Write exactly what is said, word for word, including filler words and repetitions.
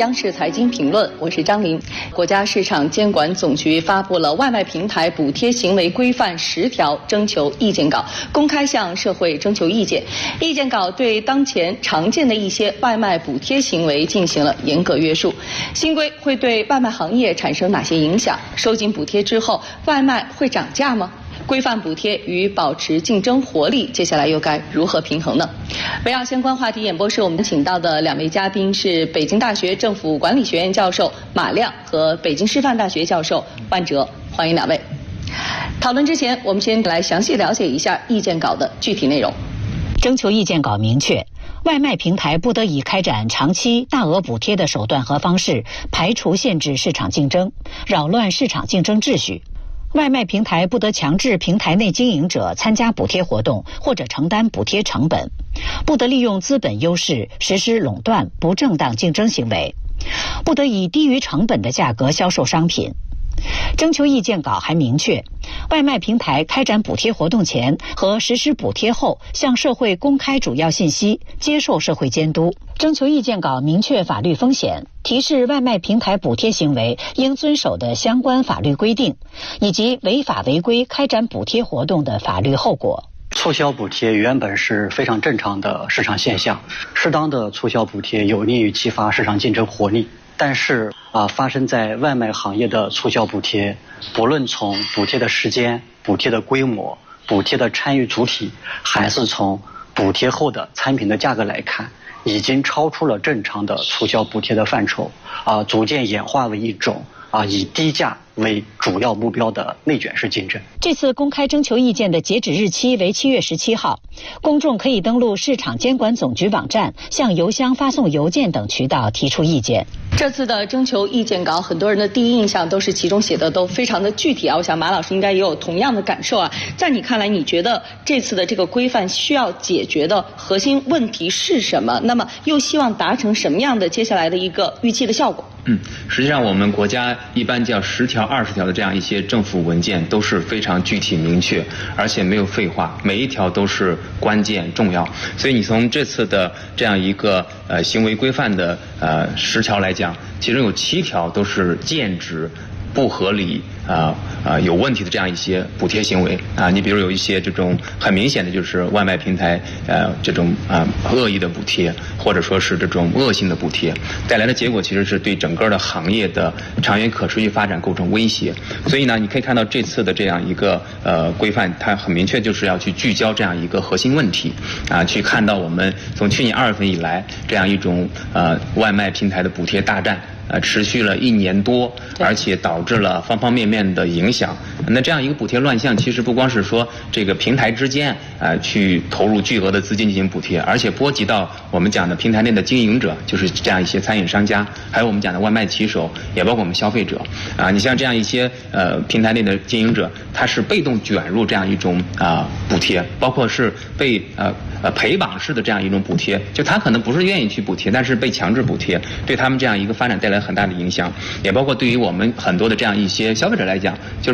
央视财经评论，我是张琳。国家市场监管总局发布了外卖平台补贴行为规范十条征求意见稿，公开向社会征求意见。意见稿对当前常见的一些外卖补贴行为进行了严格约束。新规会对外卖行业产生哪些影响？收紧补贴之后，外卖会涨价吗？规范补贴与保持竞争活力，接下来又该如何平衡呢？围绕相关话题演播室，我们请到的两位嘉宾是北京大学政府管理学院教授马亮和北京师范大学教授万哲，欢迎两位。讨论之前，我们先来详细了解一下意见稿的具体内容。 征求意见稿明确，外卖平台不得以开展长期大额补贴的手段和方式排除限制市场竞争，扰乱市场竞争秩序。外卖平台不得强制平台内经营者参加补贴活动或者承担补贴成本，不得利用资本优势实施垄断不正当竞争行为，不得以低于成本的价格销售商品。征求意见稿还明确，外卖平台开展补贴活动前和实施补贴后向社会公开主要信息，接受社会监督。征求意见稿明确法律风险，提示外卖平台补贴行为应遵守的相关法律规定，以及违法违规开展补贴活动的法律后果。 促销补贴原本是非常正常的市场现象，适当的促销补贴有利于激发市场竞争活力。但是啊，发生在外卖行业的促销补贴，不论从补贴的时间、补贴的规模、补贴的参与主体，还是从补贴后的产品的价格来看，已经超出了正常的促销补贴的范畴，啊，逐渐演化为一种啊以低价为主要目标的内卷式竞争。 这次公开征求意见的截止日期为七月十七号，公众可以登录市场监管总局网站，向邮箱发送邮件等渠道提出意见。 这次的征求意见稿，很多人的第一印象都是其中写的都非常的具体啊。我想马老师应该也有同样的感受啊。在你看来，你觉得这次的这个规范需要解决的核心问题是什么？那么又希望达成什么样的接下来的一个预期的效果？ 嗯，实际上我们国家一般叫十条、二十条的这样一些政府文件都是非常具体明确，而且没有废话，每一条都是关键重要。所以你从这次的这样一个呃行为规范的呃十条来讲，其中有七条都是剑指不合理啊啊、呃、有问题的这样一些补贴行为啊，你比如有一些这种很明显的就是外卖平台呃这种啊、呃、恶意的补贴，或者说是这种恶性的补贴，带来的结果其实是对整个的行业的长远可持续发展构成威胁。所以呢，你可以看到这次的这样一个呃规范，它很明确就是要去聚焦这样一个核心问题啊，去看到我们从去年二月份以来这样一种呃外卖平台的补贴大战。呃，持续了一年多，而且导致了方方面面的影响。那这样一个补贴乱象，其实不光是说这个平台之间呃去投入巨额的资金进行补贴，而且波及到我们讲的平台内的经营者，就是这样一些餐饮商家，还有我们讲的外卖骑手，也包括我们消费者啊。你像这样一些呃平台内的经营者，他是被动卷入这样一种啊、呃、补贴，包括是被呃呃陪绑式的这样一种补贴，就他可能不是愿意去补贴，但是被强制补贴，对他们这样一个发展带来很大的影响，也包括对于我们很多的这样一些消费者来讲，就是